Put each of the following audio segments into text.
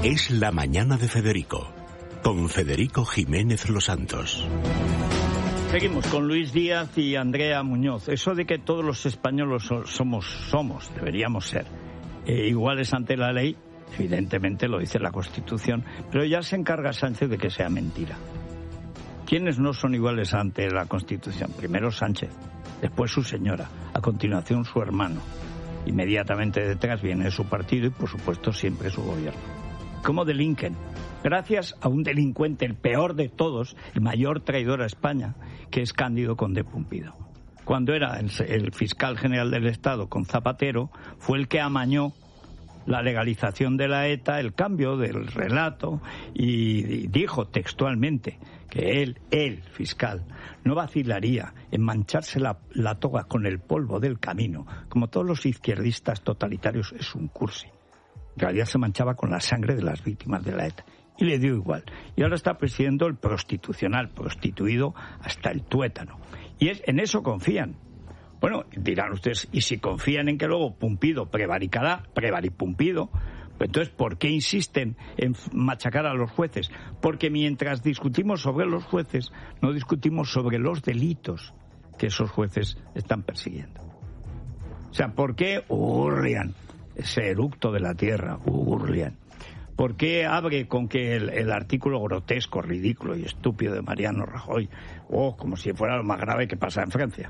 Es la mañana de Federico, con Federico Jiménez Los Santos. Seguimos con Luis Díaz y Andrea Muñoz. Eso de que todos los españoles deberíamos ser iguales ante la ley, evidentemente lo dice la Constitución, pero ya se encarga Sánchez de que sea mentira. ¿Quiénes no son iguales ante la Constitución? Primero Sánchez, después su señora, a continuación su hermano. Inmediatamente detrás viene su partido y, por supuesto, siempre su gobierno. ¿Cómo delinquen? Gracias a un delincuente, el peor de todos, el mayor traidor a España, que es Cándido Conde Pumpido. Cuando era el fiscal general del Estado con Zapatero, fue el que amañó la legalización de la ETA, el cambio del relato, y dijo textualmente que él, fiscal, no vacilaría en mancharse la toga con el polvo del camino, como todos los izquierdistas totalitarios es un cursi. En realidad se manchaba con la sangre de las víctimas de la ETA. Y le dio igual. Y ahora está presidiendo el prostitucional, prostituido hasta el tuétano. Y en eso confían. Bueno, dirán ustedes, y si confían en que luego Pumpido prevaricará, Pumpido, pues entonces, ¿por qué insisten en machacar a los jueces? Porque mientras discutimos sobre los jueces, no discutimos sobre los delitos que esos jueces están persiguiendo. O sea, ¿por qué hurrian ese eructo de la tierra? Hurrian. ¿Por qué abre con que el artículo grotesco, ridículo y estúpido de Mariano Rajoy, como si fuera lo más grave que pasa en Francia?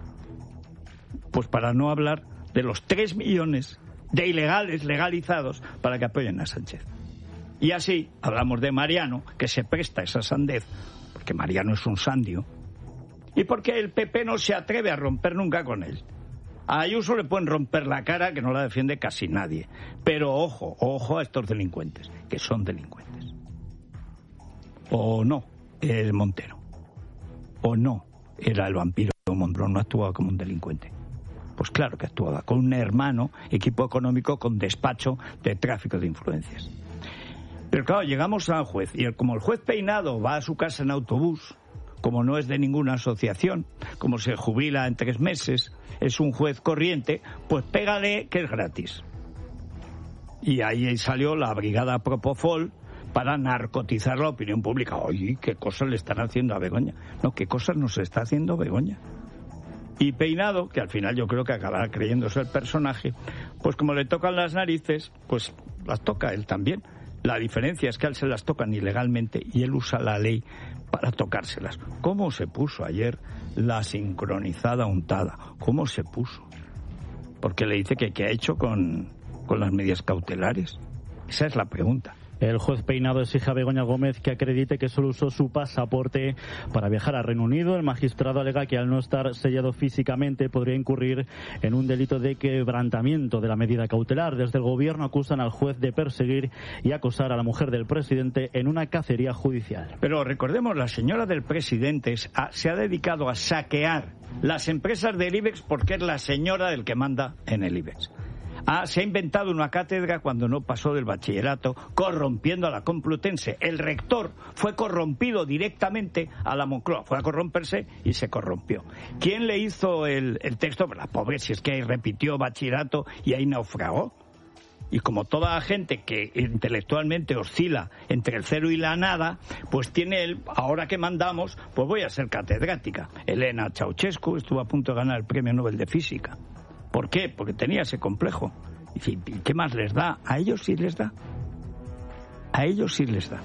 Pues para no hablar de los 3 millones de ilegales legalizados para que apoyen a Sánchez. Y así hablamos de Mariano, que se presta esa sandez, porque Mariano es un sandio, y porque el PP no se atreve a romper nunca con él. A Ayuso le pueden romper la cara, que no la defiende casi nadie. Pero ojo a estos delincuentes, que son delincuentes. O no, el Montero. O no, era el vampiro Montero, no actuaba como un delincuente. Pues claro que actuaba con un hermano, equipo económico con despacho de tráfico de influencias. Pero claro, llegamos al juez, y como el juez Peinado va a su casa en autobús, como no es de ninguna asociación, como se jubila en 3 meses, es un juez corriente, pues pégale que es gratis. Y ahí salió la brigada Propofol para narcotizar la opinión pública. Oye, ¿qué cosas le están haciendo a Begoña? No, ¿qué cosas nos está haciendo Begoña? Y Peinado, que al final yo creo que acabará creyéndose el personaje, pues como le tocan las narices, pues las toca él también. La diferencia es que a él se las tocan ilegalmente y él usa la ley para tocárselas. ¿Cómo se puso ayer la sincronizada untada? ¿Cómo se puso? Porque le dice que qué ha hecho con las medidas cautelares. Esa es la pregunta. El juez Peinado exige a Begoña Gómez que acredite que solo usó su pasaporte para viajar a Reino Unido. El magistrado alega que al no estar sellado físicamente podría incurrir en un delito de quebrantamiento de la medida cautelar. Desde el gobierno acusan al juez de perseguir y acosar a la mujer del presidente en una cacería judicial. Pero recordemos, la señora del presidente se ha dedicado a saquear las empresas del IBEX porque es la señora del que manda en el IBEX. Se ha inventado una cátedra cuando no pasó del bachillerato, corrompiendo a la Complutense. El rector fue corrompido directamente a la Moncloa. Fue a corromperse y se corrompió. ¿Quién le hizo el texto? Pues la pobre, si es que ahí repitió bachillerato y ahí naufragó. Y como toda la gente que intelectualmente oscila entre el cero y la nada, pues tiene él, ahora que mandamos, pues voy a ser catedrática. Elena Ceausescu estuvo a punto de ganar el Premio Nobel de Física. ¿Por qué? Porque tenía ese complejo. ¿Y qué más les da? A ellos sí les da. A ellos sí les da.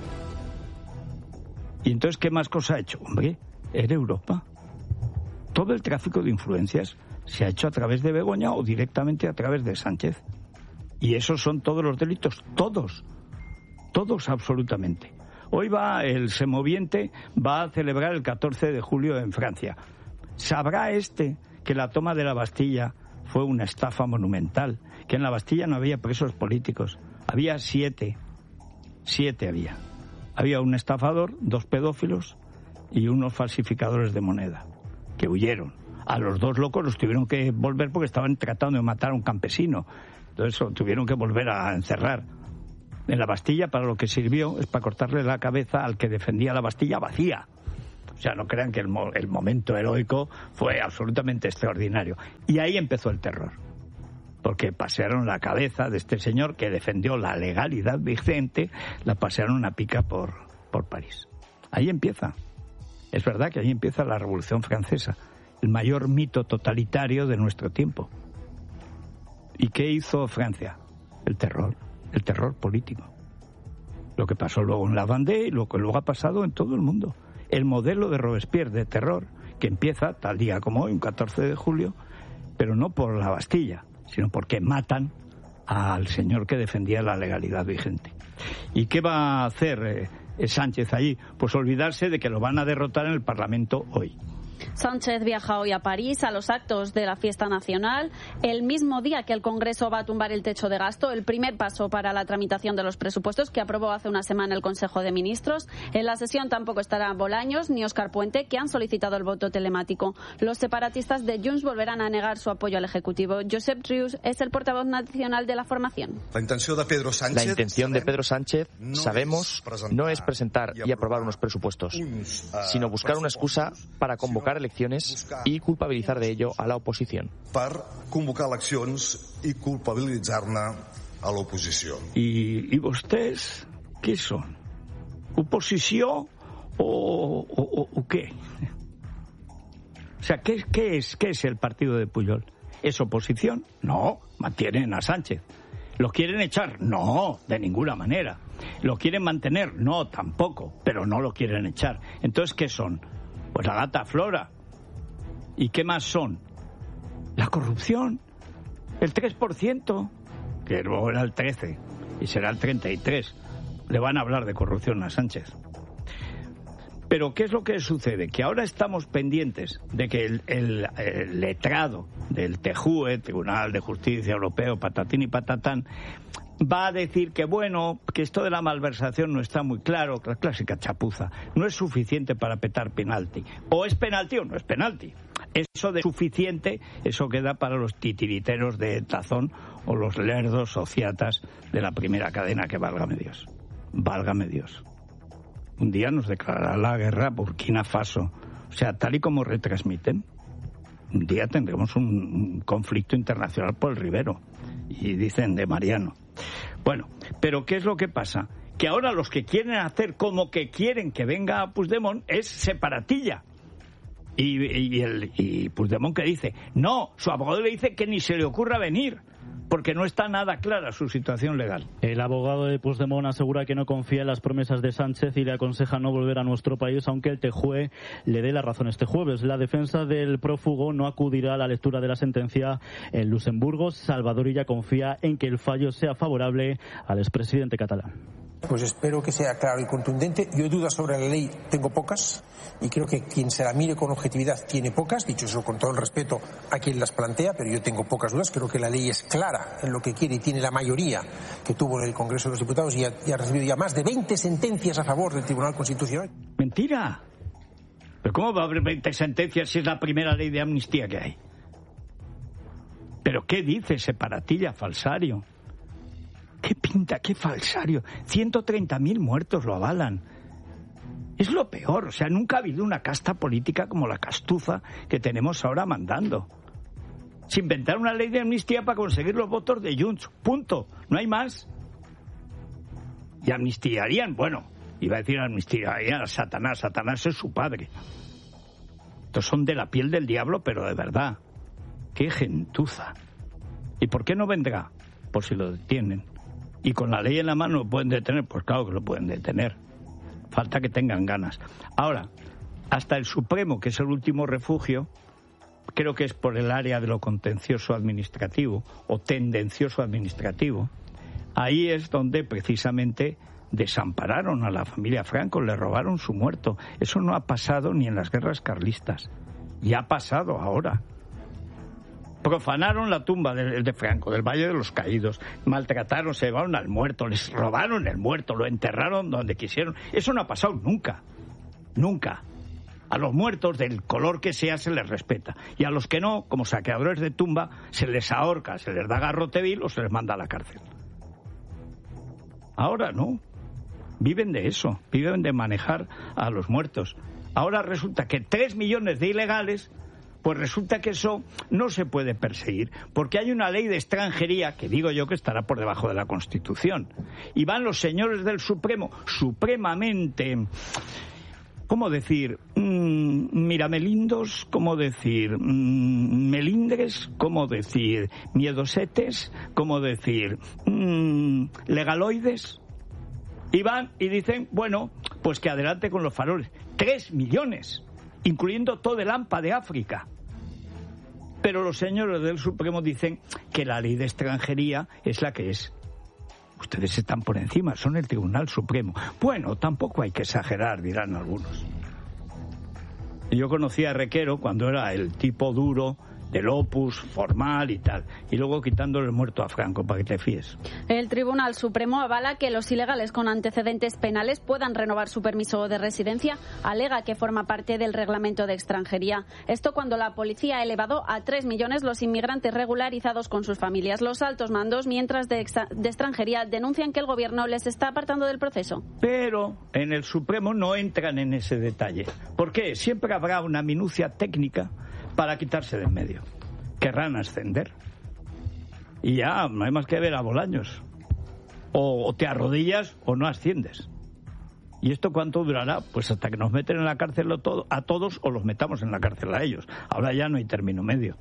¿Y entonces qué más cosa ha hecho? Hombre, era Europa. Todo el tráfico de influencias se ha hecho a través de Begoña o directamente a través de Sánchez. Y esos son todos los delitos. Todos. Todos absolutamente. Hoy el semoviente va a celebrar el 14 de julio en Francia. ¿Sabrá que la toma de la Bastilla fue una estafa monumental? Que en la Bastilla no había presos políticos. Había 7. 7 había. Había un estafador, 2 pedófilos y unos falsificadores de moneda, que huyeron. A los 2 locos los tuvieron que volver porque estaban tratando de matar a un campesino. Entonces tuvieron que volver a encerrar. En la Bastilla, para lo que sirvió, es para cortarle la cabeza al que defendía la Bastilla vacía. O sea, no crean que el momento heroico fue absolutamente extraordinario. Y ahí empezó el terror. porque pasearon la cabeza de este señor que defendió la legalidad vigente, la pasearon a pica por París. Ahí empieza. Es verdad que ahí empieza la Revolución Francesa, el mayor mito totalitario de nuestro tiempo. ¿Y qué hizo Francia? El terror político. Lo que pasó luego en la Vendée y lo que luego ha pasado en todo el mundo. El modelo de Robespierre de terror, que empieza tal día como hoy, un 14 de julio, pero no por la Bastilla, sino porque matan al señor que defendía la legalidad vigente. ¿Y qué va a hacer Sánchez allí? Pues olvidarse de que lo van a derrotar en el Parlamento hoy. Sánchez viaja hoy a París a los actos de la fiesta nacional, el mismo día que el Congreso va a tumbar el techo de gasto, el primer paso para la tramitación de los presupuestos que aprobó hace una semana el Consejo de Ministros. En la sesión tampoco estará Bolaños ni Óscar Puente, que han solicitado el voto telemático. Los separatistas de Junts volverán a negar su apoyo al Ejecutivo. Josep Rius es el portavoz nacional de la formación. La intención de Pedro Sánchez, sabemos, no es presentar y aprobar unos presupuestos, sino buscar una excusa para convocar elecciones y culpabilizar de ello a la oposición. Per convocar eleccions i culpabilitzar-ne a l'oposició. ¿Y ustedes qué son? ¿Oposición o qué? O sea, ¿qué es el partido de Pujol? ¿Es oposición? No, mantienen a Sánchez. ¿Lo quieren echar? No, de ninguna manera. ¿Lo quieren mantener? No, tampoco, pero no lo quieren echar. Entonces, ¿qué son? Pues la gata Flora. ¿Y qué más son? La corrupción. El 3%, que luego era el 13% y será el 33%. Le van a hablar de corrupción a Sánchez. Pero ¿qué es lo que sucede? Que ahora estamos pendientes de que el letrado del TJUE, Tribunal de Justicia Europeo, patatín y patatán, va a decir que bueno, que esto de la malversación no está muy claro, la clásica chapuza, no es suficiente para petar penalti. O es penalti o no es penalti. Eso de suficiente, eso queda para los titiriteros de Tazón o los lerdos sociatas de la primera cadena, que válgame Dios. Válgame Dios. Un día nos declarará la guerra a Burkina Faso. O sea, tal y como retransmiten, un día tendremos un conflicto internacional por el Ribero. Y dicen de Mariano. Bueno, pero ¿qué es lo que pasa? Que ahora los que quieren hacer como que quieren que venga Puigdemont es separatilla. Y Puigdemont que dice, no, su abogado le dice que ni se le ocurra venir, porque no está nada clara su situación legal. El abogado de Puigdemont asegura que no confía en las promesas de Sánchez y le aconseja no volver a nuestro país, aunque el TJUE le dé la razón este jueves. La defensa del prófugo no acudirá a la lectura de la sentencia en Luxemburgo. Salvador Illa confía en que el fallo sea favorable al expresidente catalán. Pues espero que sea claro y contundente. Yo dudas sobre la ley tengo pocas y creo que quien se la mire con objetividad tiene pocas, dicho eso con todo el respeto a quien las plantea, pero yo tengo pocas dudas. Creo que la ley es clara en lo que quiere y tiene la mayoría que tuvo en el Congreso de los Diputados y ha recibido ya más de 20 sentencias a favor del Tribunal Constitucional. ¡Mentira! ¿Pero cómo va a haber 20 sentencias si es la primera ley de amnistía que hay? ¿Pero qué dice separatilla, falsario? ¿Qué pinta? ¿Qué falsario? 130.000 muertos lo avalan. Es lo peor. O sea, nunca ha habido una casta política como la castuza que tenemos ahora mandando. Se inventaron una ley de amnistía para conseguir los votos de Junts. Punto. No hay más. Y amnistiarían, bueno, iba a decir amnistiarían a Satanás. Satanás es su padre. Estos son de la piel del diablo, pero de verdad. ¡Qué gentuza! ¿Y por qué no vendrá? Por si lo detienen. Y con la ley en la mano lo pueden detener, pues claro que lo pueden detener. Falta que tengan ganas. Ahora, hasta el Supremo, que es el último refugio, creo que es por el área de lo contencioso administrativo o tendencioso administrativo, ahí es donde precisamente desampararon a la familia Franco, le robaron su muerto. Eso no ha pasado ni en las guerras carlistas. Y ha pasado ahora. Profanaron la tumba de Franco, del Valle de los Caídos, maltrataron, se llevaron al muerto, les robaron el muerto, lo enterraron donde quisieron. Eso no ha pasado nunca, nunca. A los muertos, del color que sea, se les respeta. Y a los que no, como saqueadores de tumba, se les ahorca, se les da garrote vil o se les manda a la cárcel. Ahora no. Viven de eso, viven de manejar a los muertos. Ahora resulta que 3 millones de ilegales Pues resulta que eso no se puede perseguir, porque hay una ley de extranjería que digo yo que estará por debajo de la Constitución. Y van los señores del Supremo, supremamente, ¿cómo decir? Miramelindos, ¿cómo decir? Melindres, ¿cómo decir? Miedosetes, ¿cómo decir? Legaloides. Y van y dicen, bueno, pues que adelante con los faroles. 3 millones. Incluyendo todo el AMPA de África. Pero los señores del Supremo dicen que la ley de extranjería es la que es. Ustedes están por encima, son el Tribunal Supremo. Bueno, tampoco hay que exagerar, dirán algunos. Yo conocí a Requero cuando era el tipo duro del Opus, formal y tal, y luego quitándole el muerto a Franco, para que te fíes. El Tribunal Supremo avala que los ilegales con antecedentes penales puedan renovar su permiso de residencia. Alega que forma parte del reglamento de extranjería. Esto cuando la policía ha elevado a 3 millones los inmigrantes regularizados con sus familias. Los altos mandos, mientras de extranjería, denuncian que el gobierno les está apartando del proceso. Pero en el Supremo no entran en ese detalle. ¿Por qué? Siempre habrá una minucia técnica para quitarse de en medio. Querrán ascender. Y ya, no hay más que ver a Bolaños. O te arrodillas o no asciendes. ¿Y esto cuánto durará? Pues hasta que nos meten en la cárcel a todos o los metamos en la cárcel a ellos. Ahora ya no hay término medio.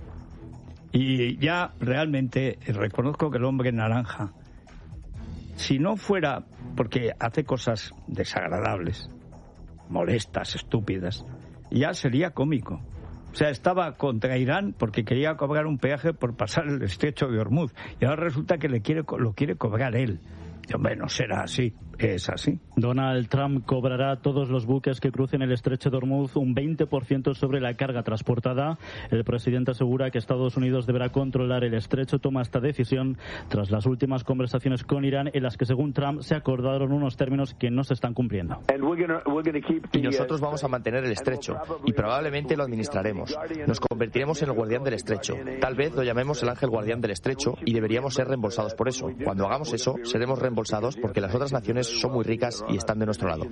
Y ya realmente reconozco que el hombre naranja, si no fuera porque hace cosas desagradables, molestas, estúpidas, ya sería cómico. O sea, estaba contra Irán porque quería cobrar un peaje por pasar el estrecho de Hormuz. Y ahora resulta que lo quiere cobrar él. Y, hombre, no será así. Es así. Donald Trump cobrará a todos los buques que crucen el estrecho de Hormuz un 20% sobre la carga transportada. El presidente asegura que Estados Unidos deberá controlar el estrecho. Toma esta decisión tras las últimas conversaciones con Irán en las que, según Trump, se acordaron unos términos que no se están cumpliendo. Y nosotros vamos a mantener el estrecho y probablemente lo administraremos. Nos convertiremos en el guardián del estrecho. Tal vez lo llamemos el ángel guardián del estrecho y deberíamos ser reembolsados por eso. Cuando hagamos eso, seremos reembolsados porque las otras naciones son muy ricas y están de nuestro lado.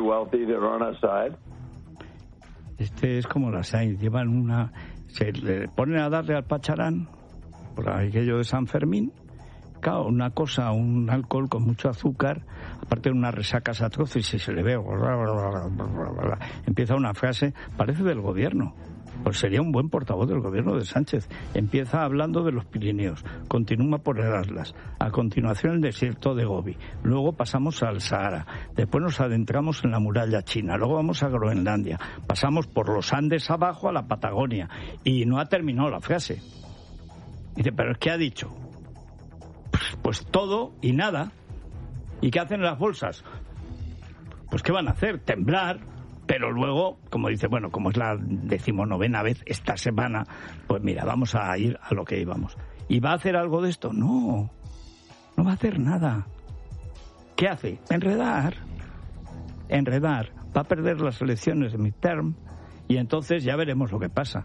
Este es como las hay, llevan se le ponen a darle al pacharán por aquello de San Fermín. Claro, una cosa, un alcohol con mucho azúcar, aparte de unas resacas atroces, y se le ve, empieza una frase, parece del gobierno. Pues sería un buen portavoz del gobierno de Sánchez. Empieza hablando de los Pirineos, continúa por el Atlas, a continuación el desierto de Gobi, luego pasamos al Sahara, después nos adentramos en la muralla china, luego vamos a Groenlandia, pasamos por los Andes abajo a la Patagonia, y no ha terminado la frase. Dice, pero ¿qué ha dicho? Pues todo y nada. ¿Y qué hacen las bolsas? Pues ¿qué van a hacer? Temblar. Pero luego, como dice, bueno, como es la 19ª vez esta semana, pues mira, vamos a ir a lo que íbamos. ¿Y va a hacer algo de esto? No va a hacer nada. ¿Qué hace? Enredar. Va a perder las elecciones de midterm y entonces ya veremos lo que pasa.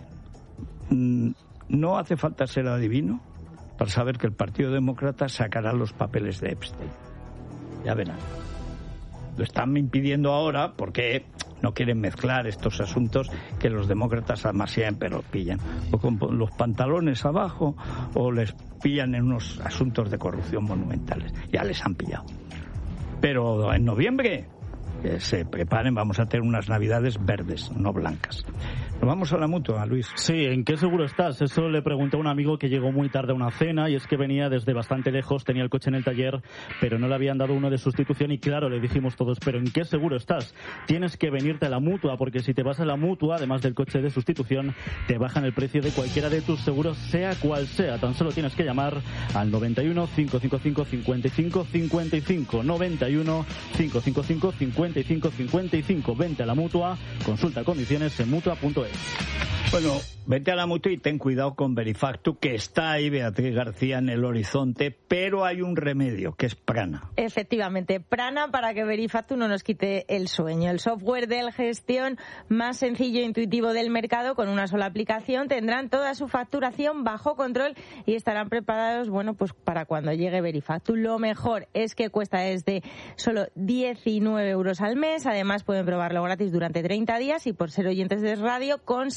No hace falta ser adivino para saber que el Partido Demócrata sacará los papeles de Epstein. Ya verán. Lo están impidiendo ahora porque no quieren mezclar estos asuntos que los demócratas además siempre los pillan. O con los pantalones abajo o les pillan en unos asuntos de corrupción monumentales. Ya les han pillado. Pero en noviembre, que se preparen, vamos a tener unas navidades verdes, no blancas. Nos vamos a la Mutua, Luis. Sí, ¿en qué seguro estás? Eso le pregunté a un amigo que llegó muy tarde a una cena y es que venía desde bastante lejos, tenía el coche en el taller, pero no le habían dado uno de sustitución y claro, le dijimos todos, ¿pero en qué seguro estás? Tienes que venirte a la Mutua porque si te vas a la Mutua, además del coche de sustitución, te bajan el precio de cualquiera de tus seguros, sea cual sea. Tan solo tienes que llamar al 91 555 55 55 91 555 55 55. Vente a la Mutua, consulta condiciones en mutua.es. Bueno, vete a la Mutua y ten cuidado con Verifactu, que está ahí Beatriz García en el horizonte, pero hay un remedio, que es Prana. Efectivamente, Prana para que Verifactu no nos quite el sueño. El software de gestión más sencillo e intuitivo del mercado, con una sola aplicación, tendrán toda su facturación bajo control y estarán preparados, bueno, pues para cuando llegue Verifactu. Lo mejor es que cuesta desde solo 19 euros al mes. Además, pueden probarlo gratis durante 30 días y por ser oyentes de radio conseguir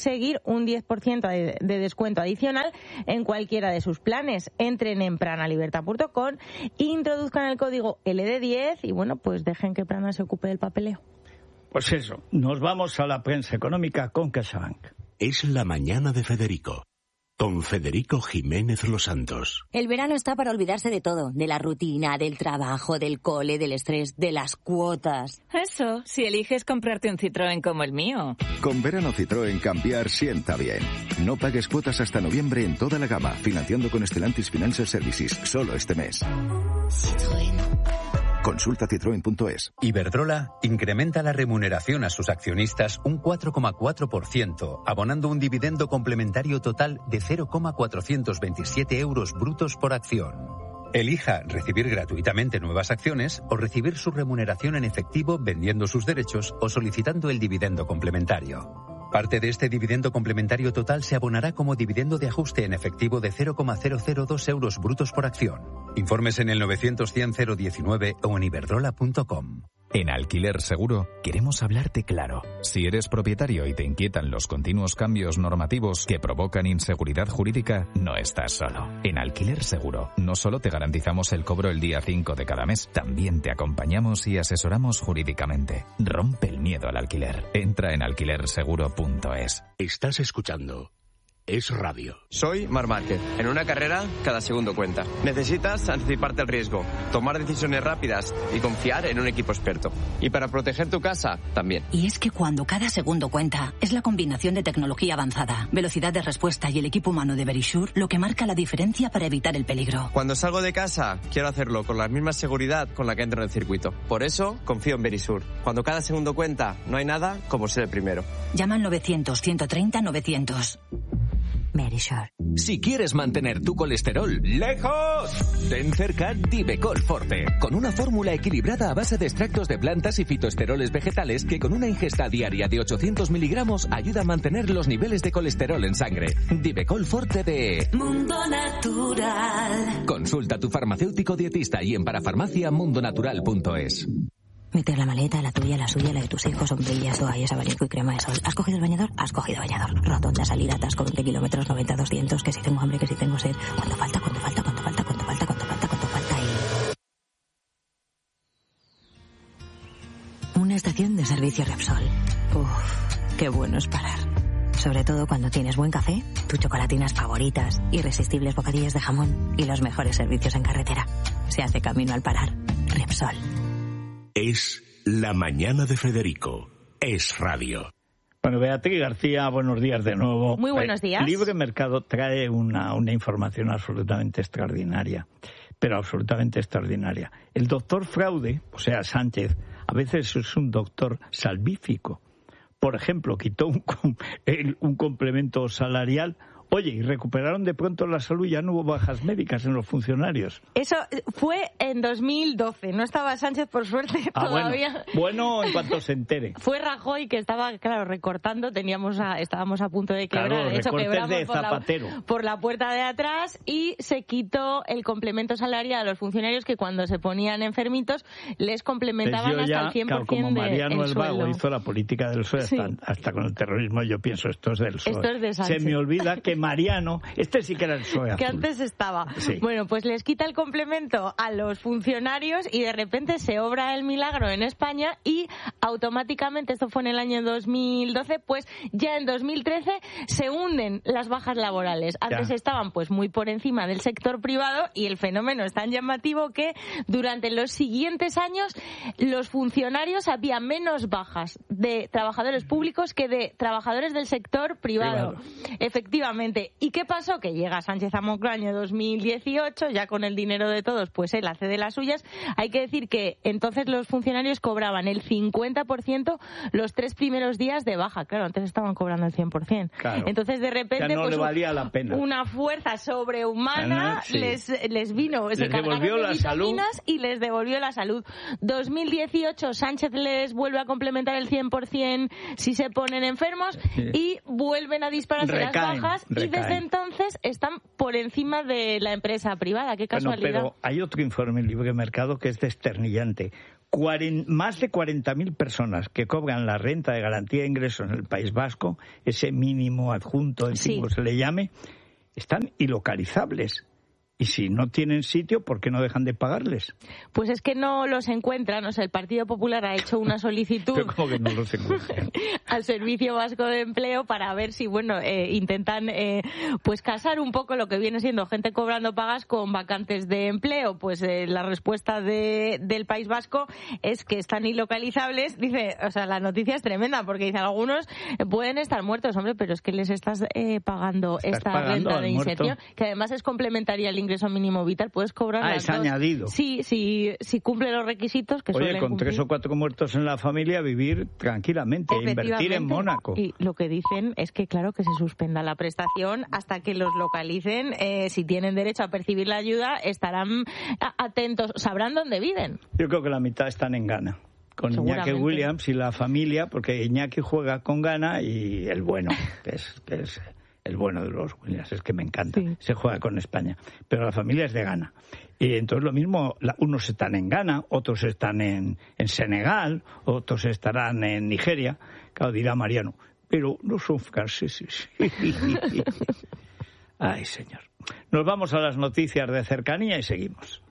un 10% de descuento adicional en cualquiera de sus planes. Entren en pranalibertad.com, introduzcan el código LD10 y bueno, pues dejen que Prana se ocupe del papeleo. Pues eso, nos vamos a la prensa económica con CaixaBank. Es la mañana de Federico, con Federico Jiménez Los Santos. El verano está para olvidarse de todo, de la rutina, del trabajo, del cole, del estrés, de las cuotas. Eso, si eliges comprarte un Citroën como el mío. Con verano Citroën cambiar sienta bien. No pagues cuotas hasta noviembre en toda la gama, financiando con Stellantis Financial Services, solo este mes. Citroën. Consulta citroen.es. Iberdrola incrementa la remuneración a sus accionistas un 4,4%, abonando un dividendo complementario total de 0,427 euros brutos por acción. Elija recibir gratuitamente nuevas acciones o recibir su remuneración en efectivo vendiendo sus derechos o solicitando el dividendo complementario. Parte de este dividendo complementario total se abonará como dividendo de ajuste en efectivo de 0,002 euros brutos por acción. Informes en el 900-100-019 o en iberdrola.com. En Alquiler Seguro queremos hablarte claro. Si eres propietario y te inquietan los continuos cambios normativos que provocan inseguridad jurídica, no estás solo. En Alquiler Seguro no solo te garantizamos el cobro el día 5 de cada mes, también te acompañamos y asesoramos jurídicamente. Rompe el miedo al alquiler. Entra en alquilerseguro.es. Estás escuchando Es Radio. Soy Marc Márquez. En una carrera, cada segundo cuenta. Necesitas anticiparte al riesgo, tomar decisiones rápidas y confiar en un equipo experto. Y para proteger tu casa, también. Y es que cuando cada segundo cuenta, es la combinación de tecnología avanzada, velocidad de respuesta y el equipo humano de Verisure lo que marca la diferencia para evitar el peligro. Cuando salgo de casa, quiero hacerlo con la misma seguridad con la que entro en el circuito. Por eso, confío en Verisure. Cuando cada segundo cuenta, no hay nada como ser el primero. Llama al 900-130-900. Verisure. Si quieres mantener tu colesterol lejos, ten cerca Divecol Forte, con una fórmula equilibrada a base de extractos de plantas y fitoesteroles vegetales que con una ingesta diaria de 800 miligramos ayuda a mantener los niveles de colesterol en sangre. Divecol Forte de Mundo Natural. Consulta a tu farmacéutico dietista y en parafarmaciamundonatural.es. Meter la maleta, la tuya, la suya, la de tus hijos, sombrillas, toallas, abanico y crema de sol. ¿Has cogido el bañador? Has cogido bañador. Rotonda, salida, atasco, 20 kilómetros, 90, 200, que si tengo hambre, que si tengo sed. ¿Cuánto falta? ¿Cuánto falta? ¿Cuánto falta? ¿Cuánto falta? ¿Cuánto falta? ¿Cuánto falta? Y... Una estación de servicio Repsol. Uf, qué bueno es parar. Sobre todo cuando tienes buen café, tus chocolatinas favoritas, irresistibles bocadillos de jamón y los mejores servicios en carretera. Se hace camino al parar. Repsol. Es la mañana de Federico. Es Radio. Bueno, Beatriz García, buenos días de nuevo. Muy buenos días. Libre Mercado trae una información absolutamente extraordinaria, pero absolutamente extraordinaria. El doctor Fraude, o sea, Sánchez, a veces es un doctor salvífico. Por ejemplo, quitó un complemento salarial. Oye, y recuperaron de pronto la salud, ya no hubo bajas médicas en los funcionarios. Eso fue en 2012, no estaba Sánchez por suerte todavía. Bueno, en cuanto se entere. Fue Rajoy que estaba, claro, recortando, estábamos a punto de quebrar. Claro, de hecho, quebramos de Zapatero. por la puerta de atrás y se quitó el complemento salarial a los funcionarios que cuando se ponían enfermitos les complementaban pues hasta el 100% claro, como Mariano el Vago sueldo. Hizo la política del PSOE, sí. hasta con el terrorismo, yo pienso, esto es del PSOE. Esto es de Sánchez. Se me olvida que Mariano, este sí que era el PSOE azul. Que antes estaba. Sí. Bueno, pues les quita el complemento a los funcionarios y de repente se obra el milagro en España y automáticamente, esto fue en el año 2012, pues ya en 2013 se hunden las bajas laborales. Antes estaban pues muy por encima del sector privado y el fenómeno es tan llamativo que durante los siguientes años los funcionarios había menos bajas de trabajadores públicos que de trabajadores del sector privado. Efectivamente. ¿Y qué pasó? Que llega Sánchez a Moncloa año 2018, ya con el dinero de todos, pues él hace de las suyas. Hay que decir que entonces los funcionarios cobraban el 50% los 3 primeros días de baja. Claro, antes estaban cobrando el 100%. Claro. Entonces, de repente, ya no pues, le valía la pena. Una fuerza sobrehumana sí. les vino. Les se devolvió de la vitaminas salud. Y les devolvió la salud. 2018, Sánchez les vuelve a complementar el 100%. 100% si se ponen enfermos y vuelven a dispararse las bajas y desde entonces están por encima de la empresa privada. Qué casualidad. Pero hay otro informe en Libre Mercado que es desternillante. Más de 40.000 personas que cobran la renta de garantía de ingresos en el País Vasco, ese mínimo adjunto, como se le llame, están ilocalizables. Y si no tienen sitio, ¿por qué no dejan de pagarles? Pues es que no los encuentran. O sea, el Partido Popular ha hecho una solicitud ¿Pero cómo que no los encuentran? al Servicio Vasco de Empleo para ver si, intentan pues casar un poco lo que viene siendo gente cobrando pagas con vacantes de empleo. Pues la respuesta del País Vasco es que están ilocalizables. Dice, o sea, la noticia es tremenda porque dice, algunos pueden estar muertos, hombre, pero es que les estás pagando esta renta de inserción, que además es complementaria al ingreso mínimo vital, puedes cobrar es añadido. Sí, si cumple los requisitos que suelen con cumplir. 3 o 4 muertos en la familia, vivir tranquilamente, invertir en Mónaco. Y lo que dicen es que, claro, que se suspenda la prestación hasta que los localicen. Si tienen derecho a percibir la ayuda, estarán atentos, sabrán dónde viven. Yo creo que la mitad están en Ghana. Con Iñaki Williams y la familia, porque Iñaki juega con Ghana y el bueno, que es el bueno de los Williams, es que me encanta, se juega con España, pero la familia es de Ghana. Y entonces lo mismo, unos están en Ghana, otros están en Senegal, otros estarán en Nigeria, claro, dirá Mariano, pero no son franceses. Ay, señor. Nos vamos a las noticias de cercanía y seguimos.